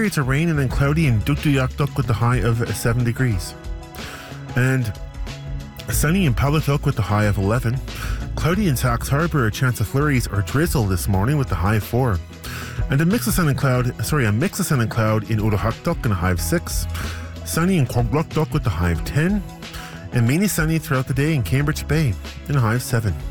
periods of rain and then cloudy in Duk with the high of 7 degrees. And sunny in Palatook with the high of 11. Cloudy in Sachs Harbour, a chance of flurries or drizzle this morning with the high of 4. And a mix of sun and cloud in Utahakduk and a high of 6. Sunny in Quaglukduk with the high of 10. And mainly sunny throughout the day in Cambridge Bay in a high of 7.